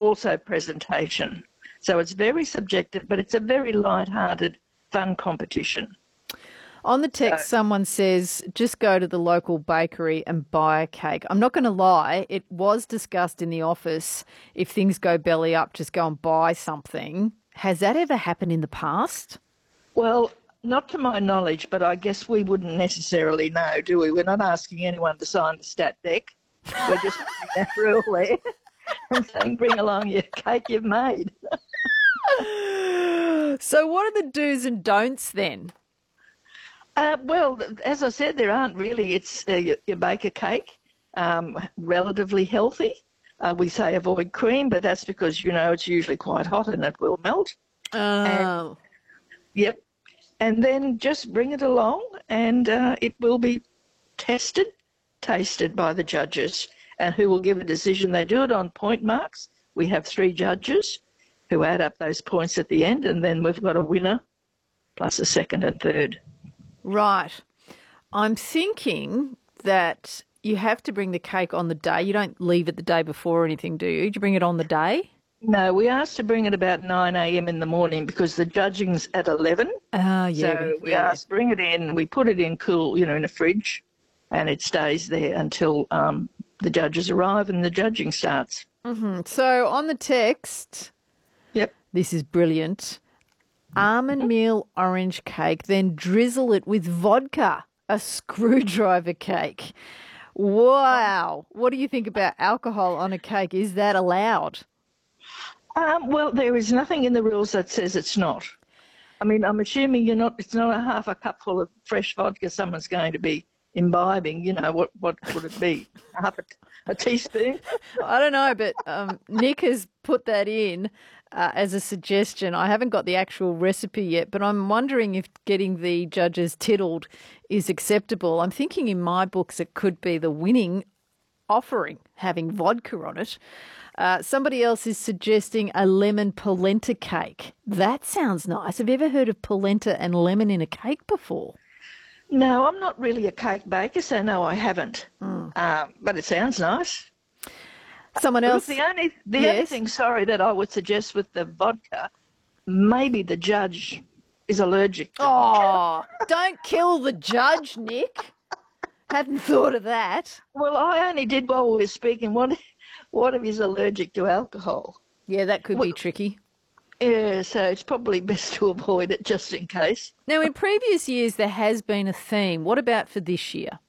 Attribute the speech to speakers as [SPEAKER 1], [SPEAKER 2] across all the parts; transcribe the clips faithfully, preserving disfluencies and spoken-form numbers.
[SPEAKER 1] also presentation. So it's very subjective, but it's a very light-hearted, fun competition.
[SPEAKER 2] On the text,
[SPEAKER 1] So,
[SPEAKER 2] someone says, just go to the local bakery and buy a cake. I'm not going to lie, it was discussed in the office, if things go belly up, just go and buy something. Has that ever happened in the past?
[SPEAKER 1] well, not to my knowledge, but I guess we wouldn't necessarily know, do we? We're not asking anyone to sign the stat deck. We're just putting that rule there and saying, bring along your cake you've made.
[SPEAKER 2] So what are the do's and don'ts then?
[SPEAKER 1] Uh, well, as I said, there aren't really. It's uh, you, you bake a cake, um, relatively healthy. Uh, we say avoid cream, but that's because, you know, it's usually quite hot and it will melt. And,
[SPEAKER 2] Oh.
[SPEAKER 1] yep. And then just bring it along and uh, it will be tested, tasted by the judges, and who will give a decision. They do it on point marks. We have three judges who add up those points at the end, and then we've got a winner plus a second and third.
[SPEAKER 2] Right. I'm thinking that you have to bring the cake on the day. You don't leave it the day before or anything, do you? Do you bring it on the day?
[SPEAKER 1] No, we asked to bring it about nine a.m. in the morning because the judging's at eleven.
[SPEAKER 2] Oh, yeah.
[SPEAKER 1] So we
[SPEAKER 2] yeah.
[SPEAKER 1] asked, bring it in, we put it in cool, you know, in a fridge, and it stays there until um, the judges arrive and the judging starts.
[SPEAKER 2] Mm-hmm. So on the text,
[SPEAKER 1] Yep.
[SPEAKER 2] this is brilliant. Almond meal orange cake, then drizzle it with vodka, a screwdriver cake. Wow. What do you think about alcohol on a cake? Is that allowed?
[SPEAKER 1] Um, well, there is nothing in the rules that says it's not. I mean, I'm assuming you're not. It's not a half a cupful of fresh vodka someone's going to be imbibing. You know, what what would it be? Half a, a teaspoon?
[SPEAKER 2] I don't know, but um, Nick has put that in uh, as a suggestion. I haven't got the actual recipe yet, but I'm wondering if getting the judges tiddled is acceptable. I'm thinking in my books it could be the winning offering, having vodka on it. Uh, somebody else is suggesting a lemon polenta cake. That sounds nice. Have you ever heard of polenta and lemon in a cake before?
[SPEAKER 1] No, I'm not really a cake baker, so no, I haven't. Mm. Um, but it sounds nice.
[SPEAKER 2] Someone else?
[SPEAKER 1] Look, the only the
[SPEAKER 2] yes.
[SPEAKER 1] only thing, sorry, that I would suggest with the vodka, maybe the judge is allergic to
[SPEAKER 2] Oh, don't kill the judge, Nick. Hadn't thought of that.
[SPEAKER 1] Well, I only did while we were speaking. What, what if he's allergic to alcohol?
[SPEAKER 2] Yeah, that could
[SPEAKER 1] well,
[SPEAKER 2] be tricky.
[SPEAKER 1] Yeah, so it's probably best to avoid it just in case.
[SPEAKER 2] Now, in previous years, there has been a theme. What about for this year?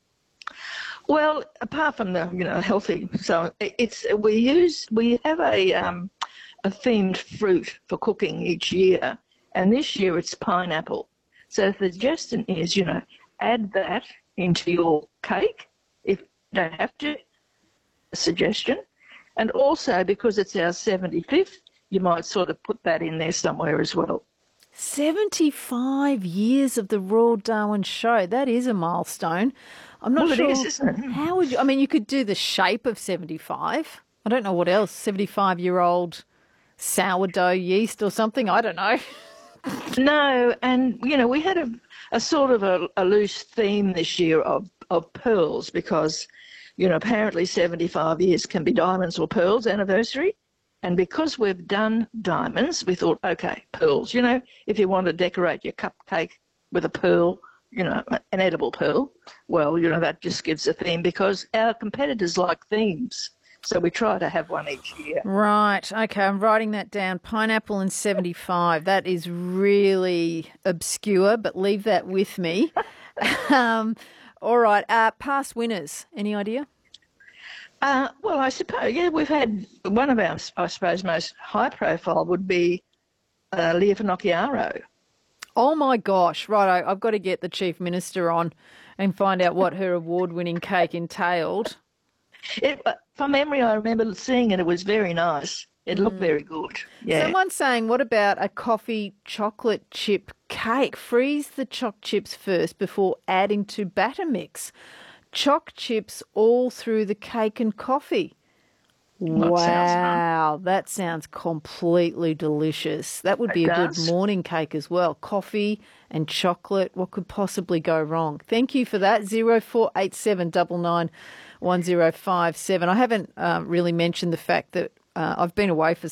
[SPEAKER 1] Well, apart from the, you know, healthy, so it's we use we have a um, a themed fruit for cooking each year, and this year it's pineapple. So the suggestion is, you know, add that into your cake if you don't have to. A suggestion, and also because it's our seventy-fifth, you might sort of put that in there somewhere as well.
[SPEAKER 2] seventy-five years of the Royal Darwin Show. That is a milestone. I'm not
[SPEAKER 1] well,
[SPEAKER 2] sure.
[SPEAKER 1] It is, isn't it?
[SPEAKER 2] How would you? I mean, you could do the shape of seventy-five. I don't know what else. seventy-five-year-old sourdough yeast or something. I don't know.
[SPEAKER 1] No, and you know, we had a, a sort of a, a loose theme this year of of pearls because, you know, apparently seventy-five years can be diamonds or pearls anniversary. And because we've done diamonds, we thought, okay, pearls. You know, if you want to decorate your cupcake with a pearl, you know, an edible pearl, well, you know, that just gives a theme because our competitors like themes. So we try to have one each year.
[SPEAKER 2] Right. Okay, I'm writing that down. Pineapple and seventy-five. That is really obscure, but leave that with me. um, all right. Uh, past winners. Any idea?
[SPEAKER 1] Uh, well, I suppose, yeah, we've had one of our, I suppose, most high profile would be uh, Leah Finocchiaro.
[SPEAKER 2] Oh, my gosh. Right, I've got to get the Chief Minister on and find out what her award-winning cake entailed.
[SPEAKER 1] It, from memory, I remember seeing it. It was very nice. It looked mm. very good. Yeah.
[SPEAKER 2] Someone's saying, what about a coffee chocolate chip cake? Freeze the choc chips first before adding to batter mix. Choc chips all through the cake and coffee.
[SPEAKER 1] That
[SPEAKER 2] Wow,
[SPEAKER 1] sounds
[SPEAKER 2] that sounds completely delicious. That would be
[SPEAKER 1] it
[SPEAKER 2] a
[SPEAKER 1] does.
[SPEAKER 2] good morning cake as well. Coffee and chocolate. What could possibly go wrong? Thank you for that. zero four eight seven nine nine one zero five seven. I haven't um, really mentioned the fact that uh, I've been away for